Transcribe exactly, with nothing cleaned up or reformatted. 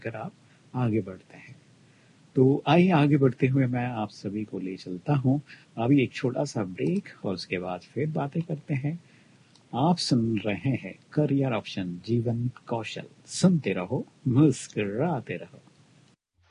कर आप आगे बढ़ते हैं। तो आइए आगे बढ़ते हुए मैं आप सभी को ले चलता हूँ अभी एक छोटा सा ब्रेक और उसके बाद फिर बातें करते हैं। आप सुन रहे हैं करियर ऑप्शन जीवन कौशल, सुनते रहो मुस्कुराते रहो।